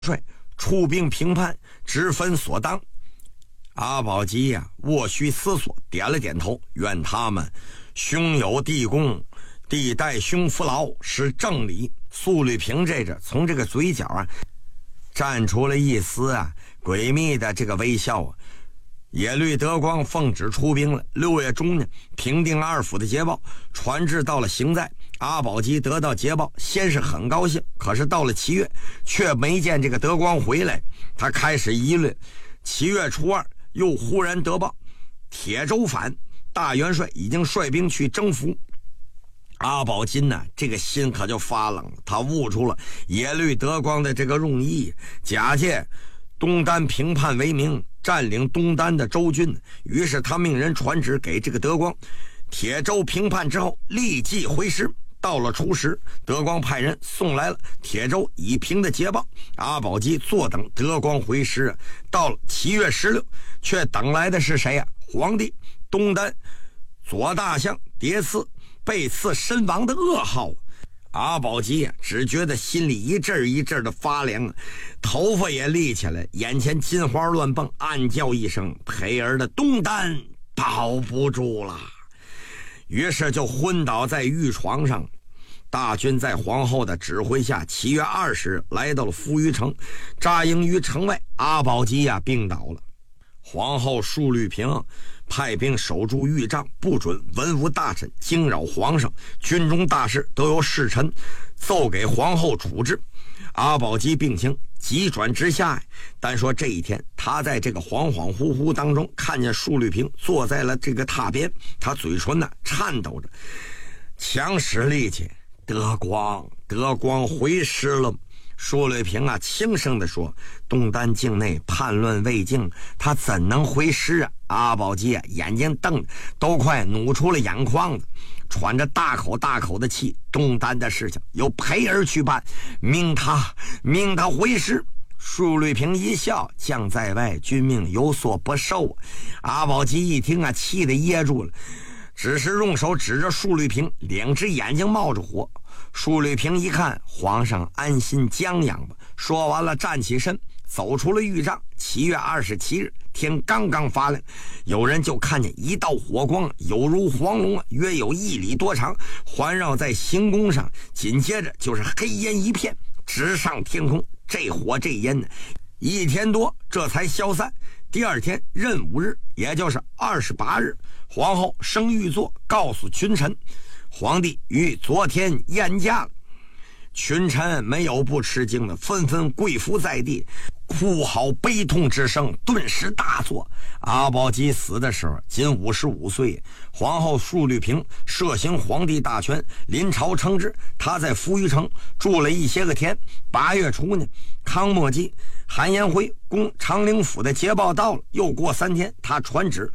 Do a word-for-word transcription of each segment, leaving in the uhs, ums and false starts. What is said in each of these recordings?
帅出兵平叛，直分所当。阿保机呀、啊，卧虚思索，点了点头，愿他们兄有弟恭，弟代兄服劳，是正理。苏律平这着从这个嘴角啊绽出了一丝啊诡秘的这个微笑啊。耶律德光奉旨出兵了，六月中呢，平定二府的捷报传至到了行在。阿保机得到捷报，先是很高兴，可是到了七月，却没见这个德光回来，他开始议论。七月初二，又忽然得报，铁州反，大元帅已经率兵去征服。阿保金呢，这个心可就发冷了，他悟出了耶律德光的这个用意，假借东丹平叛为名，占领东丹的州郡。于是他命人传旨给这个德光，铁州平叛之后立即回师。到了初时，德光派人送来了铁州已平的捷报，阿保机坐等德光回师。到了七月十六，却等来的是谁呀、啊？皇帝东丹左大相迭次被刺身亡的噩耗。阿保机啊，只觉得心里一阵一阵的发凉，头发也立起来，眼前金花乱蹦，暗叫一声：培儿的东丹保不住了。于是就昏倒在御床上。大军在皇后的指挥下，七月二十日来到了扶余城，扎营于城外。阿保机呀、啊、病倒了。皇后述律平派兵守住御帐，不准文武大臣惊扰皇上，军中大事都由侍臣奏给皇后处置。阿保机病情急转直下，单说这一天，他在这个恍恍惚惚当中看见述律平坐在了这个榻边，他嘴唇呢颤抖着，强使力气：德光，德光回师了。述律平啊轻声地说：东丹境内叛乱未竟，他怎能回师啊？阿保机啊眼睛瞪都快努出了眼眶子，喘着大口大口的气。东丹的事情由培儿去办，命他命他回师。述律平一笑：将在外，君命有所不受。阿保机一听啊，气得噎住了，只是用手指着述律平，两只眼睛冒着火。述律平一看，皇上安心将养吧。说完了，站起身，走出了御帐。七月二十七日，天刚刚发亮，有人就看见一道火光，有如黄龙啊，约有一里多长，环绕在行宫上。紧接着就是黑烟一片，直上天空。这火这烟呢，一天多这才消散。第二天壬午日，也就是二十八日，皇后升御座，告诉群臣，皇帝于昨天宴驾了。群臣没有不吃惊的，纷纷跪伏在地，哭嚎悲痛之声顿时大作。阿保机死的时候仅五十五岁，皇后述律平摄行皇帝大权，临朝称制。他在扶余城住了一些个天。八月初呢，康莫基、韩延辉攻长陵府的捷报到了。又过三天，他传旨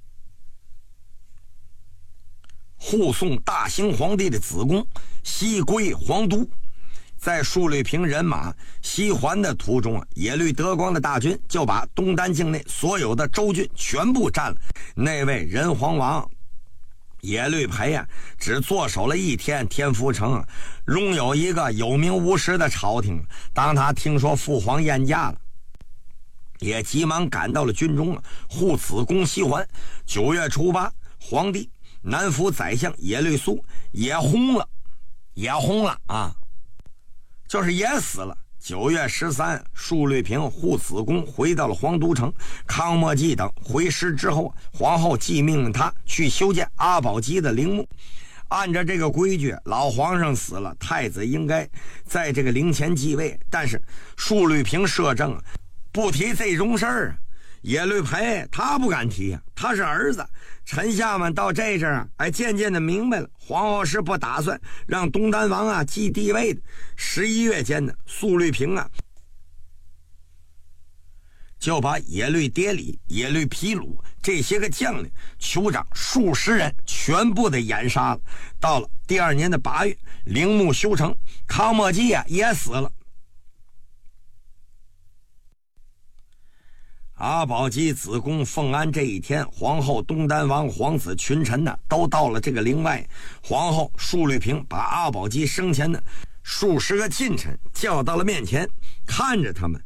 护送大兴皇帝的子宫西归皇都。在述律平人马西还的途中啊，耶律德光的大军就把东丹境内所有的州郡全部占了。那位仁皇王耶律培啊，只坐守了一天天福城啊，拥有一个有名无实的朝廷。当他听说父皇宴驾了，也急忙赶到了军中啊，护子宫西还。九月初八，皇帝南府宰相耶律苏也轰了，也轰了啊，就是也死了。九月十三，述律平护子宫回到了皇都城。康莫济等回师之后，皇后即命令他去修建阿保机的陵墓。按照这个规矩，老皇上死了，太子应该在这个陵前继位。但是述律平摄政不提这种事儿啊，耶律培他不敢提啊，他是儿子。臣下们到这阵啊，哎，渐渐的明白了，皇后是不打算让东丹王啊继帝位的。十一月间呢，述律平啊就把耶律迭里、耶律皮鲁这些个将领、酋长数十人全部的掩杀了。到了第二年的八月，陵墓修成，康莫济啊也死了。阿保机子宫奉安这一天，皇后、东丹王、皇子、群臣呢，都到了这个陵外。皇后述律平把阿保机生前的数十个近臣叫到了面前，看着他们